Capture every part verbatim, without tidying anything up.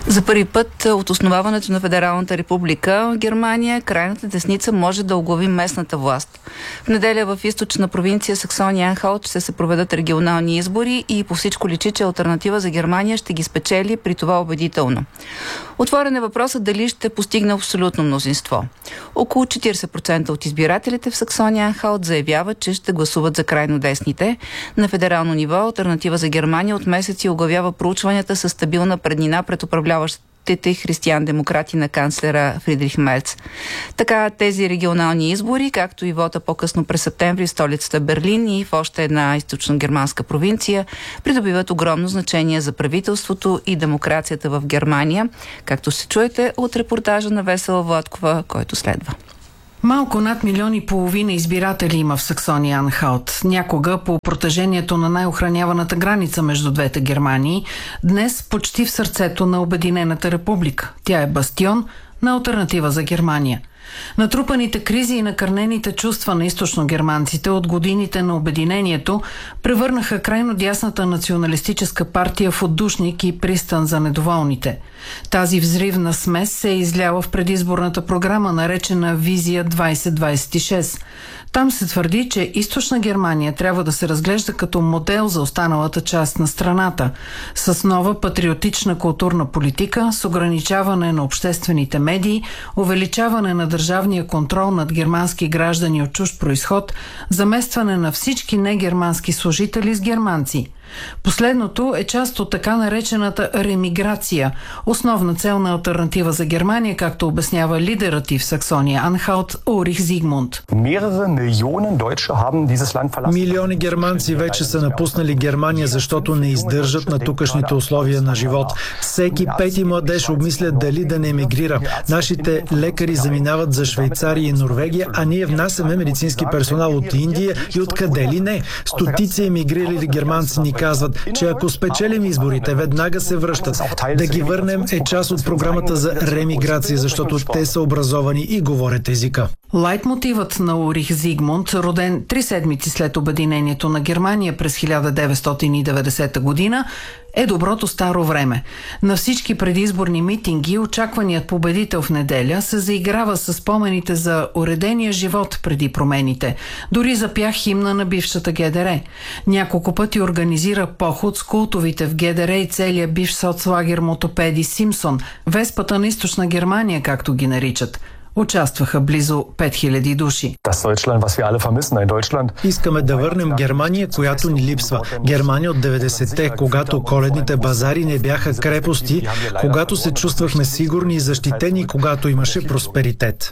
За първи път от основаването на Федералната република Германия крайната десница може да оглави местната власт. В неделя в източна провинция Саксония-Анхалт ще се проведат регионални избори и по всичко личи, че Алтернатива за Германия ще ги спечели, при това убедително. Отворен е въпросът дали ще постигне абсолютно мнозинство. Около четиридесет процента от избирателите в Саксония-Анхалт заявяват, че ще гласуват за крайно десните. На федерално ниво Алтернатива за Германия от месеци оглавява проучванията със стабилна преднина пред управляващите християн-демократи на канцлера Фридрих Мерц. Така тези регионални избори, както и вота по-късно през септември в столицата Берлин и в още една източно-германска провинция, придобиват огромно значение за правителството и демокрацията в Германия, както ще чуете от репортажа на Весела Владкова, който следва. Малко над милион и половина избиратели има в Саксония-Анхалт. Някога по протежението на най-охраняваната граница между двете Германии, днес почти в сърцето на Обединената република. Тя е бастион на Алтернатива за Германия. Натрупаните кризи и накърнените чувства на източногерманците от годините на обединението превърнаха крайно дясната националистическа партия в отдушник и пристан за недоволните. Тази взривна смес се е изляла в предизборната програма, наречена Визия двайсет двайсет и шест. Там се твърди, че източна Германия трябва да се разглежда като модел за останалата част на страната, с нова патриотична културна политика, с ограничаване на обществените медии, увеличаване на държавния контрол над германски граждани от чужд произход, заместване на всички негермански служители с германци. Последното е част от така наречената ремиграция, основна цел на Алтернатива за Германия, както обяснява лидерът и в Саксония-Анхалт Улрих Зигмунд. Милиони германци вече са напуснали Германия, защото не издържат на тукашните условия на живот. Всеки пети младеж обмисля дали да не емигрира. Нашите лекари заминават за Швейцария и Норвегия, а ние внасяме медицински персонал от Индия и откъде ли не. Стотици емигрирали германци ни казват, че ако спечелим изборите, веднага се връщат. Да ги върнем е част от програмата за ремиграция, защото те са образовани и говорят езика. Лайтмотивът на Улрих Зигмунд, роден три седмици след обединението на Германия през хиляда деветстотин и деветдесета година, е доброто старо време. На всички предизборни митинги очакваният победител в неделя се заиграва с спомените за уредения живот преди промените. Дори запя химна на бившата ГДР. Няколко пъти организира поход с култовите в ГДР и целия бивш соцлагер мотопеди Симпсон, Веспата на източна Германия, както ги наричат. Участваха близо пет хиляди души. Искаме да върнем Германия, която ни липсва. Германия от деветдесетте, когато коледните базари не бяха крепости, когато се чувствахме сигурни и защитени, когато имаше просперитет.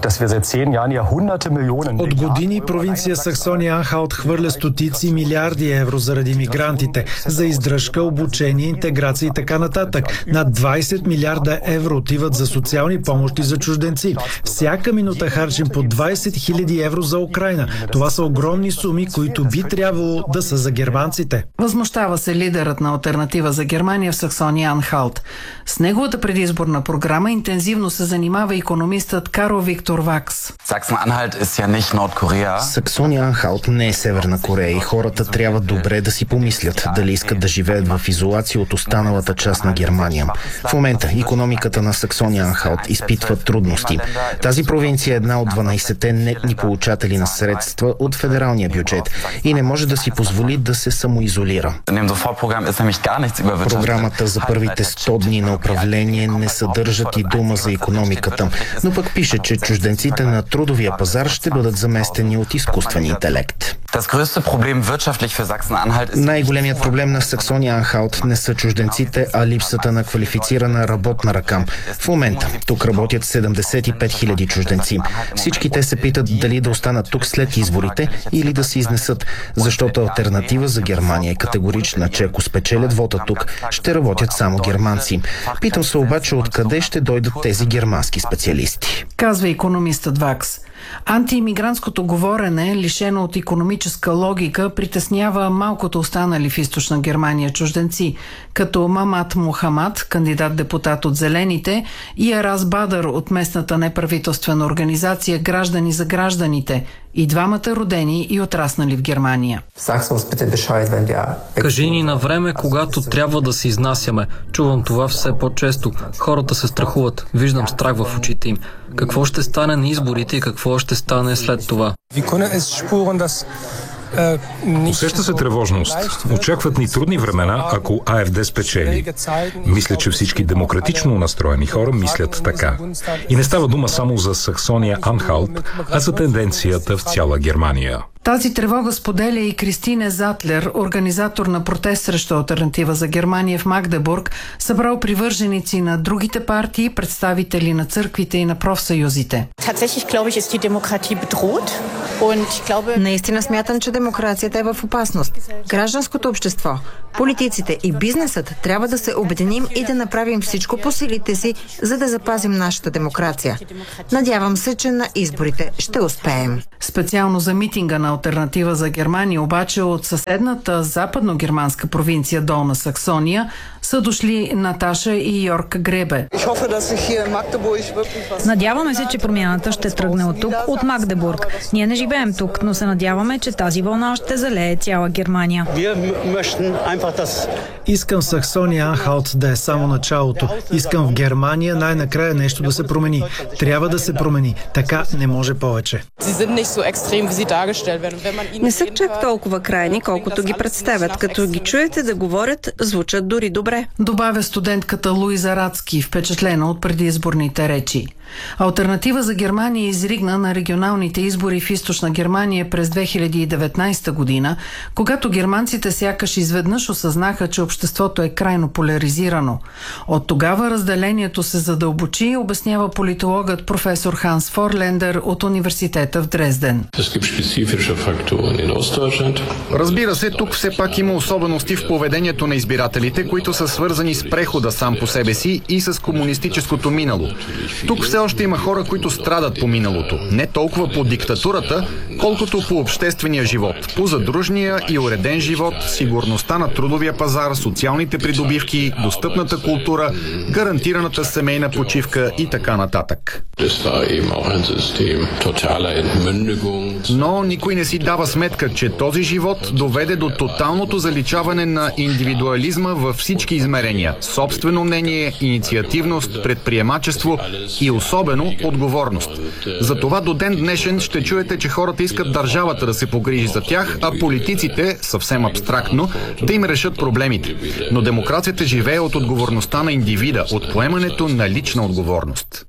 От години провинция Саксония-Анхалт хвърля стотици милиарди евро заради мигрантите, за издръжка, обучение, интеграция и така нататък. Над двайсет милиарда евро отиват за социални помощи за чужденци. Всяка минута харчим по двайсет хиляди евро за Украйна. Това са огромни суми, които би трябвало да са за германците. Възмущава се лидерът на Алтернатива за Германия в Саксония-Анхалт. С неговата предизборна програма интензивно се занимава икономистът Карл Виктор Вакс. Саксония-Анхалт не е Северна Корея и хората трябва добре да си помислят дали искат да живеят в изолация от останалата част на Германия. В момента икономиката на Саксония-Анхалт изпитва трудности. Тази провинция е една от дванайсетте нетни получатели на средства от федералния бюджет и не може да си позволи да се самоизолира. Програмата за първите сто дни на управление не съдържат и дума за икономиката, но пък пише, че чужденците на трудовия пазар ще бъдат заместени от изкуствен интелект. Най-големият проблем на Саксония-Анхалт не са чужденците, а липсата на квалифицирана работна ръка. В момента тук работят седемдесет и пет хиляди чужденци. Всички те се питат дали да останат тук след изборите или да се изнесат, защото Алтернатива за Германия е категорична, че ако спечелят вота тук, ще работят само германци. Питам се обаче откъде ще дойдат тези германски специалисти. Казва икономистът Вакс. Антиимигрантското говорене, лишено от икономическа логика, притеснява малкото останали в източна Германия чужденци, като Мамат Мухамад, кандидат-депутат от Зелените, и Арас Бадър от местната неправителствена организация Граждани за гражданите, И двамата родени и отраснали в Германия. Кажи ни на време, когато трябва да се изнасяме. Чувам това все по-често. Хората се страхуват. Виждам страх в очите им. Какво ще стане на изборите и какво ще стане след това? Усеща се тревожност. Очакват ни трудни времена, ако АФД спечели. Мисля, че всички демократично настроени хора мислят така. И не става дума само за Саксония-Анхалт, а за тенденцията в цяла Германия. Тази тревога споделя и Кристине Затлер, организатор на протест срещу Алтернатива за Германия в Магдебург, събрал привърженици на другите партии, представители на църквите и на профсъюзите. Наистина смятам, че демокрацията е в опасност. Гражданското общество, политиците и бизнесът трябва да се обединим и да направим всичко по силите си, за да запазим нашата демокрация. Надявам се, че на изборите ще успеем. Специално за митинга на Алтернатива за Германия, обаче от съседната западно-германска провинция Долна Саксония, са дошли Наташа и Йорк Гребе. Надяваме се, че промяната ще тръгне от тук, от Магдебург. Ние не живеем тук, но се надяваме, че тази вълна ще залее цяла Германия. Искам Саксония-Анхалт да е само началото. Искам в Германия най-накрая нещо да се промени. Трябва да се промени. Така не може повече. Не са чак толкова крайни, колкото ги представят. Като ги чуете да говорят, звучат дори добре. Добавя студентката Луиза Рацки, впечатлена от предизборните речи. Алтернатива за Германия изригна на регионалните избори в източна Германия през две хиляди и деветнадесета година, когато германците сякаш изведнъж осъзнаха, че обществото е крайно поляризирано. От тогава разделението се задълбочи, обяснява политологът професор Ханс Форлендер от университета в Дрезден. Разбира се, тук все пак има особености в поведението на избирателите, които са свързани с прехода сам по себе си и с комунистическото минало. Тук все още има хора, които страдат по миналото. Не толкова по диктатурата, колкото по обществения живот, по задружния и уреден живот, сигурността на трудовия пазар, социалните придобивки, достъпната култура, гарантираната семейна почивка и така нататък. Но никой не си дава сметка, че този живот доведе до тоталното заличаване на индивидуализма във всички измерения – собствено мнение, инициативност, предприемачество и особено отговорност. Затова до ден днешен ще чуете, че хората искат държавата да се погрижи за тях, а политиците, съвсем абстрактно, да им решат проблемите. Но демокрацията живее от отговорността на индивида, от поемането на лична отговорност.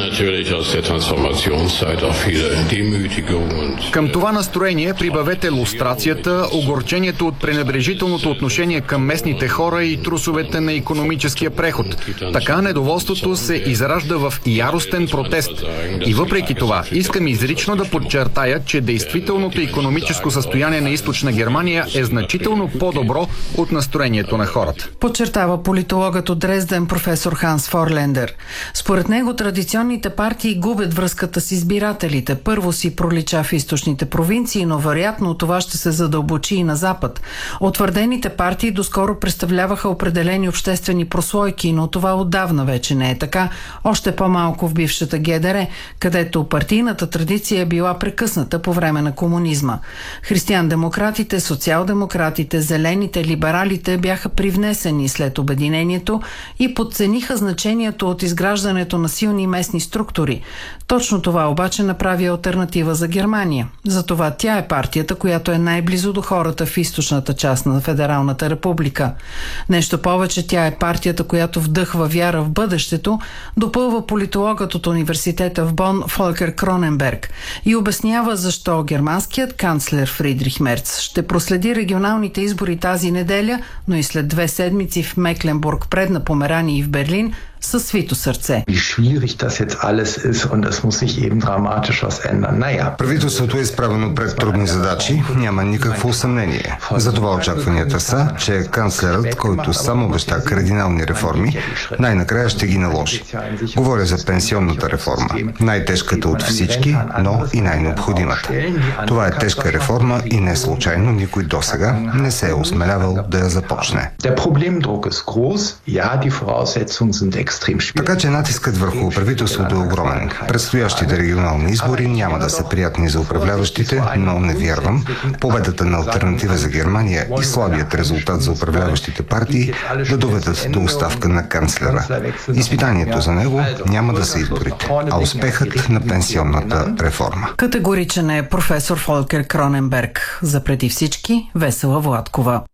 Към това настроение прибавете лустрацията, огорчението от пренебрежителното отношение към местните хора и трусовете на икономическия преход. Така недоволството се изражда в яростен протест. И въпреки това, искам изрично да подчертая, че действителното икономическо състояние на източна Германия е значително по-добро от настроението на хората. Подчертава политологът от Дрезден професор Ханс Форлендер. Според него традиционните партии губят връзката с избирателите. Първо си пролича в източните провинции, но вероятно това ще се задълбочи и на запад. Утвърдените партии доскоро представляваха определени обществени прослойки, но това отдавна вече не е така. Още по-малко в бившата ГДР, където партийната традиция е била прекъсната по време на комунизма. Християн-демократите, социал-демократите, зелените, либералите бяха привнесени след обединението и подцениха значението от изграждането на силни местни структури. Точно това обаче направи Алтернатива за Германия. Затова тя е партията, която е най-близо до хората в източната част на Федералната република. Нещо повече, тя е партията, която вдъхва вяра в бъдещето, допълва политологът от университета в Бон Фолкер Кроненберг и обяснява защо германският канцлер Фридрих Мерц ще проследи регионалните избори тази неделя, но и след две седмици в Мекленбург, Предна Померания и в Берлин със свито сърце. Правителството е изправено пред трудни задачи, няма никакво съмнение. Затова очакванията са, че канцлерът, който само обеща кардинални реформи, най-накрая ще ги наложи. Говоря за пенсионната реформа. Най-тежката от всички, но и най-необходимата. Това е тежка реформа и не случайно никой досега не се е осмелявал да я започне. Така че натискът върху правителството е огромен. Предстоящите регионални избори няма да са приятни за управляващите, но не вярвам победата на Алтернатива за Германия и слабият резултат за управляващите партии да доведат до оставка на канцлера. Изпитанието за него няма да са изборите, а успехът на пенсионната реформа. Категоричен е професор Фолкер Кроненберг. За преди всички Весела Владкова.